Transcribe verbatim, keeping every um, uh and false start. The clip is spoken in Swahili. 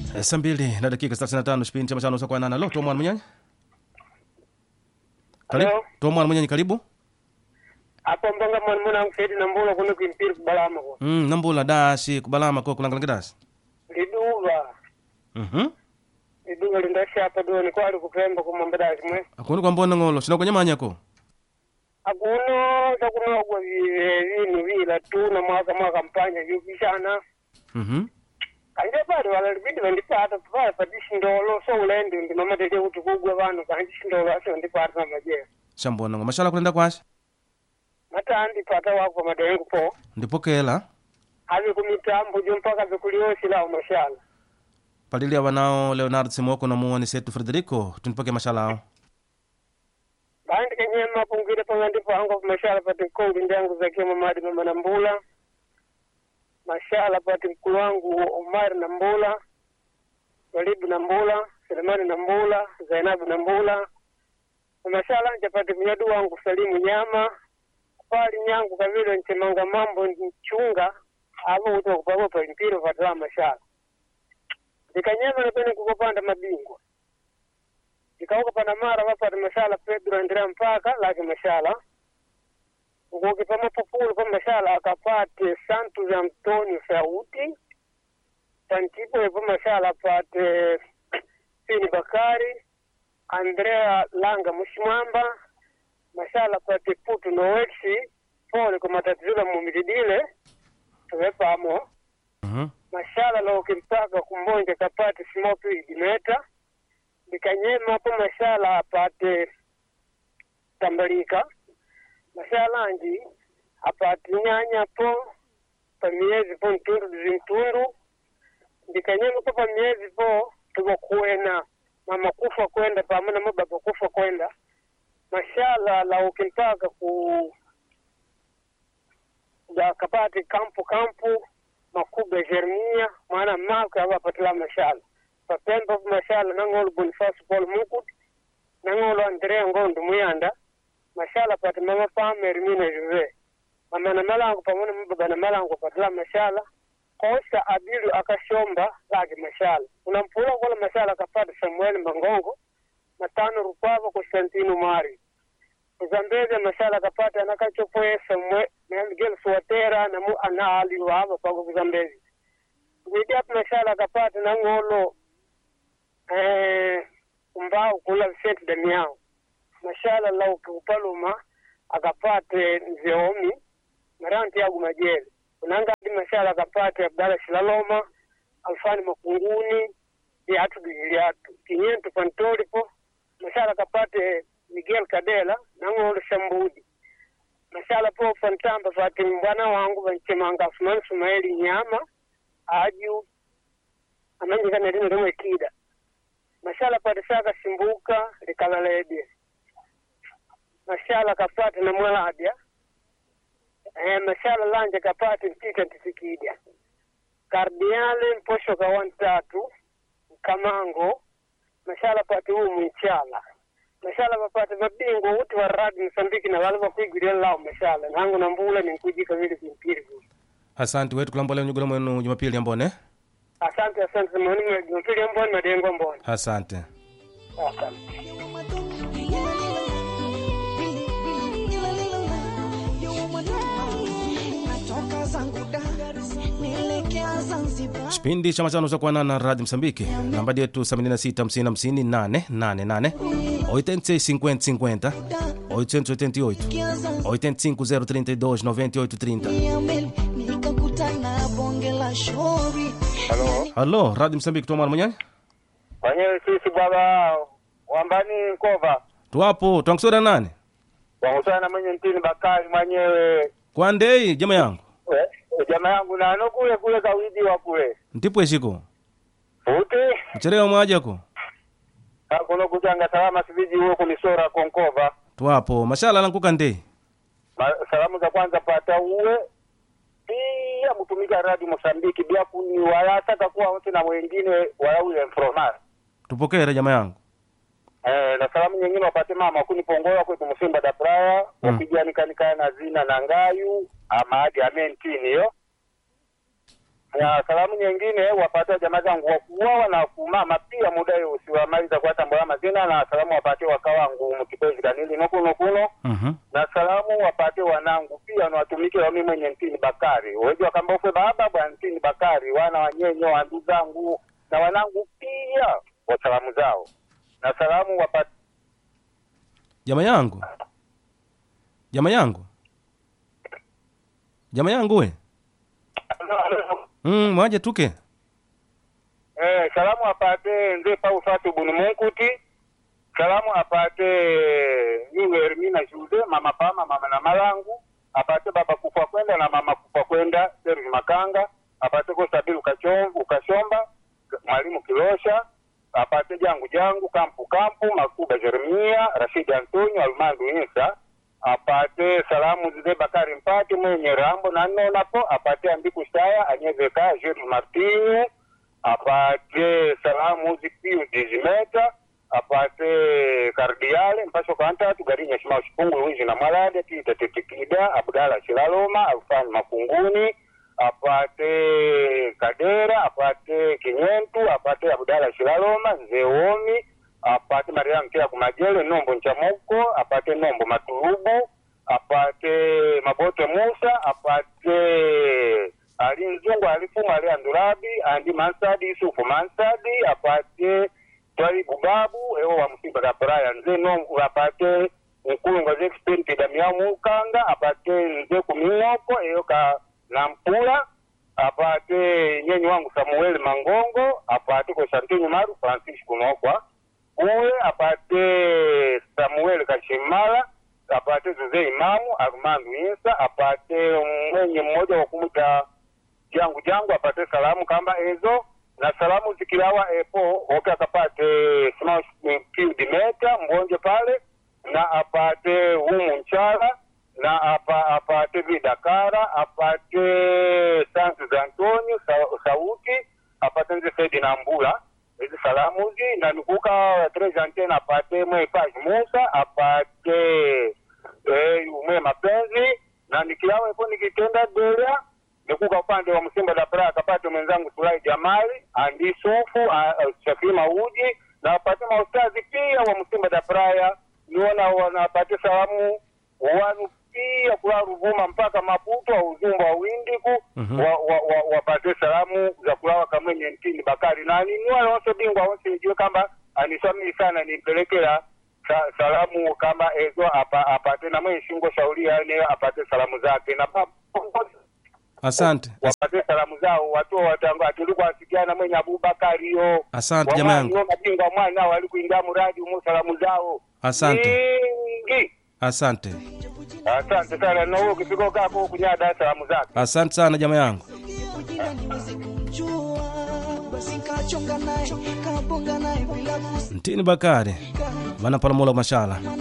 Saa mbili na dakika thelathini na tano kipindi cha mchana usiku wa nane. Lo, Tomwan Munyanyi. Karibu. Tomwan Munyanyi karibu. Hapo mbanga mwana mfedi na mbula kuna kuimpiri kubalama ko. Mm, nambula dasi kubalama ko kulangala dasi. Liduva. Mhm. Liduva lindasha hapa do ni kwali kupemba kumamba dasi mwe. Akuni kwa mbona ngolo, sina kwenye manya ko. Akuno takuno kwa vini vila tu na mwaka mwaka mpanya yukishana. Mhm. Kanje bado wala libidi vendipata papa patishi ndolo so ulende ndi mama tete utukugwa bano kanjishi ndolo aso ndipata na maje. Shambona ngo mashala kulenda kwasi. Matandi pata wako madengu po. Ndipokela. Havi kumitambo jo mpaka vikuliosi la mashala. Palilia wanao Leonardo Simoko na muone setu Federico tunipoke mashala hao. Bandi kenyema pungire pangandi pango mashala pati kongi ndangu za kema madi mama nambula. Mashala pati mkulu wangu Omar Nambula, Walibu Nambula, Selemani Nambula, Zainabu Nambula. Mashala nja pati mnyadu wangu Salimu Nyama, pali nyangu kavilo nchemanga mambo nchunga, hapo uto kupago pa mpiro fatala mashala. Dikanyema napeni kukopanda mabingwa. Dikauka panamara wapati mashala Pedro Andrea Mpaka, laki mashala. Ukoke pama populu pa mashala akapate Santos Antonio Sauti. Pantipo pa mashala pate Fini Bakari, Andrea Langa Mushimamba, mashala pate Putu Noexi, pole kwa matatizula mumididile, tuwepa amo. Mhm. Mashala la ukimpaka kumbonja kapate Simopi Dimeta. Dikanyema pa mashala pate Tambalika. Mashala anji apati nyanya po pa miezi po ntundu zintundu. Dikanyema po pa miezi po tuko kuena mama kufa kwenda pa amana mababa kufa kwenda. Mashala la ukimpaka ku da kapati kampu kampu makube Jeremia maana maka hapa patila mashala. Pa pemba po mashala nangolo Boniface Paul Mukut nangolo Andrea Ngondo Muyanda. Mashala pati mama pame Hermina Juve. Mama na malango pamoja mbaba na malango patila mashala. Kosa abiru akashomba lagi mashala. Unampula kwa mashala kapata Samuel Mangongo. Matano Rupava Konstantino Mari. Uzambeze mashala kapata anakachopoe Samuel Miguel Suatera na mu anali wava pago Uzambeze. Kuidia mashala kapata na ngolo eh umbao kula Vicente Damiao. Mashala la ukupaluma akapate Nzeomi Maranti yagu Majeli. Unanga di mashala akapate Abdala Shilaloma, Alfani Makunguni, ya atu Giliatu. Kinyentu Pantolipo, mashala akapate Miguel Kadela, nangolo Shambudi. Mashala po Fantamba fati mbwana wangu vanchemanga Afman Sumaili Nyama, Aju, amenjika nerino rimo Kida. Mashala pate Saka Simbuka, Likalalebie. Mashala kapate na mwaladia. Eh, mashala lanje kapate mpika ntifikidia. Kardiale mposho kawan tatu. Kamango. Mashala pate huu mchala. Mashala papate mabingo uti wa radi Msambiki na walwa kuiguria lao mashala. Nangu na mbula ni mkujika vile kumpiri. Asante wetu kulambole nyugula mwenu Jumapili ambone. Asante asante mwenu Jumapili ambone madengo ambone. Asante. Asante. Kipindi cha mchana usiku wa nane na Radio Msambiki. Namba yetu sabini na sita hamsini hamsini nane nane nane. oitenta e cinco cinquenta oitocentos e oitenta e oito oitenta e cinco zero trinta e dois noventa e oito trinta. Halo. Halo, Radio Msambiki Tomwan Munyanyi. Wanyewe sisi baba wambani Nkova. Tuwapo, tuankusura nani? Wangusana mwenye ntini Bakari mwenyewe. Kwa ndei, jama yangu. Eh, jamaa yangu na ano kule kule kawidi wa kule. Ntipwe shiko. Futi. Mcherewa mwajako. Hakuno kujanga salama siviji huo kunisora Konkova. Tuwapo, mashala lankuka ndei. Ma, salamu za kwanza pata uwe. Pia mutumika Radio Mosambiki. Bia kuni wala saka kuwa wote na wengine wala ule mfromar. Tupokere jama yangu. Eh, na salamu nyingine wapate mama kuni pongola kwetu Musimba da Praia. Mm. Wakijani kanikana na zina na ngayu. Ama adi amentini yo. Na salamu nyingine wapate jamaa zangu wa kuoa na kumama pia muda hiyo usiwamaliza kwa tambua mazina, na salamu wapate wakawangu mkibezi kanili nokuno kuno. Mhm. Na salamu wapate wanangu pia na watumike wa mimi mwenye Ntini Bakari. Wejua kamba ufe baba bwa Ntini Bakari, wana wanyenyo wa ndugu zangu na wanangu pia wa salamu zao. Na salamu wapate Jamaa yangu. Jamaa yangu. Jamaa yangu we. Mm, mwaje tuke. Eh, salamu apate nze pa ufatu bunu munkuti. Salamu apate yule Hermina Jude, mama Pama, mama na Malangu. Apate baba kufa kwenda na mama kufa kwenda, Serge Makanga. Apate ko Sabiru Kachomvu, Kashomba, Mwalimu Kilosha. Apate jangu jangu, kampu kampu, Makuba Jeremia, Rashid Antonio, Almandu Insa. Apate salamu zize Bakari Mpati, mwenye Rambo na Nonapo. Apate Andiku Shaya, Anyezeka, Jules Martinho. Apate salamu zipiu Dizimeta. Apate Kardiale, Mpasho Kantatu, Garinya Shima Shipungu, Luizi na Malade, Tita Tetikida, Abdala Shilaloma, Alfani Makunguni. Apate Kadera, apate Kinyentu, apate Abdala Shilaloma, Zeomi. Apate Mariam Kila Kumajele, Nombo Nchamoko, apate Nombo Matulubu, apate Mabote Musa, apate Alinzungu Alifumu Ali Andurabi, Andi Mansadi, Isufu Mansadi, apate Twali Bubabu, ewo wa Msimba da Brian, Nze Nombo, apate Nkulu Ngoze Experience Damiamu Ukanga, apate Nze Kumingopo, ewo ka Nampula, apate Nyenyi wangu Samuel Mangongo, apate kwa Santini Maru, Francis Kunokwa, uwe apate Samuel Kashimala, apate Zuze Imamu, Armandu Insa, apate mwenye mmoja wa kumuta jangu jangu, apate salamu kamba ezo. Na salamu zikilawa epo, oke akapate Smash Kiu Dimeta, mbonje pale. Na apate Humu Nchala, na apa, apate Vidakara, apate Santos Antonio, sa, Sauti, apate Nze Saidi Nambula. Hizi salamu zi na nikuka Trezantena apate mwe Paj Musa, apate eh, ume mapenzi. Na nikilawa epo nikitenda Delia, nikuka upande wa Msimba da Praha kapate mwenzangu Sulai Jamali, Andi Sufu, uh, Shafima Uji. Na apate maustazi pia wa Msimba da Praha, niona wanapate salamu wanu pia kula Ruvuma mpaka Maputo wa Uzumba wa Windiku. Mm-hmm. wa, wa, wa, wapate salamu za kulawa kamenye Ntini Bakari. Na ninuwa wose bingwa wose nijue kamba anisami sana nipelekela sa, salamu kamba ezo apa, apate na mwenye shingo shauri yani apate salamu zake. Na asante. Wapate salamu zao watu watangu atulikuwa asikiana mwenye Abubakari yo. Asante jamaa yangu. Wama mabingwa mwana walikuingia muradi umu salamu zao. Asante. Ingi. Asante. Asante sana na huo kifiko kako kunyada salamu zake. Asante sana jamaa yangu. Ntini Bakari, Mana Paramola Mashala.